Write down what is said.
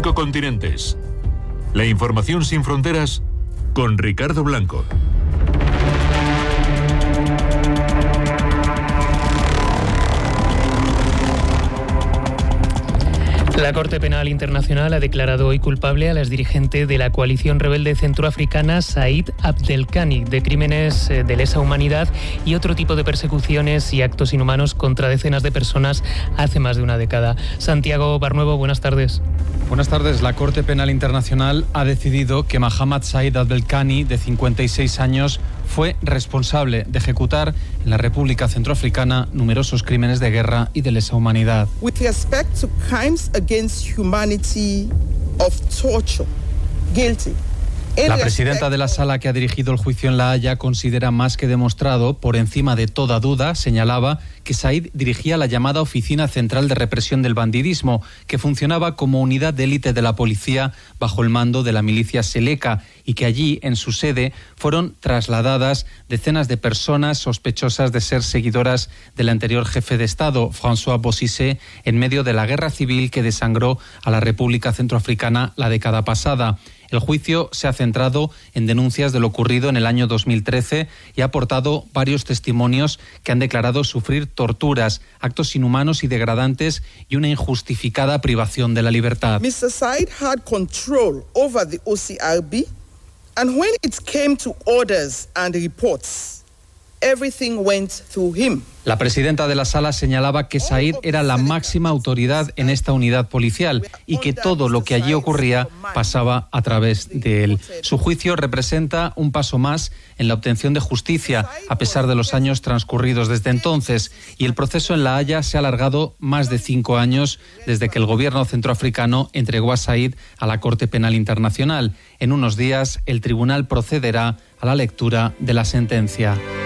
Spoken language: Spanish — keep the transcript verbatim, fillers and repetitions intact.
cinco continentes. La información sin fronteras con Ricardo Blanco. La Corte Penal Internacional ha declarado hoy culpable al exdirigente de la coalición rebelde centroafricana, Said Abdelkani, de crímenes de lesa humanidad y otro tipo de persecuciones y actos inhumanos contra decenas de personas hace más de una década. Santiago Barnuevo, buenas tardes. Buenas tardes. La Corte Penal Internacional ha decidido que Mohamed Said Abdelkani, de cincuenta y seis años, fue responsable de ejecutar en la República Centroafricana numerosos crímenes de guerra y de lesa humanidad. With respect to crimes against humanity of torture, guilty. La presidenta de la Sala, que ha dirigido el juicio en La Haya, considera más que demostrado, por encima de toda duda, señalaba que Said dirigía la llamada Oficina Central de Represión del Bandidismo, que funcionaba como unidad de élite de la policía bajo el mando de la milicia Seleka, y que allí, en su sede, fueron trasladadas decenas de personas sospechosas de ser seguidoras del anterior jefe de Estado, François Bozizé, en medio de la guerra civil que desangró a la República Centroafricana la década pasada. El juicio se ha centrado en denuncias de lo ocurrido en el año dos mil trece y ha aportado varios testimonios que han declarado sufrir torturas, actos inhumanos y degradantes y una injustificada privación de la libertad. mister Said had control over the O C R B, and when it came to orders and reports, everything went through him. La presidenta de la Sala señalaba que Said era la máxima autoridad en esta unidad policial y que todo lo que allí ocurría pasaba a través de él. Su juicio representa un paso más en la obtención de justicia, a pesar de los años transcurridos desde entonces, y el proceso en La Haya se ha alargado más de cinco años desde que el gobierno centroafricano entregó a Said a la Corte Penal Internacional. En unos días, el tribunal procederá a la lectura de la sentencia.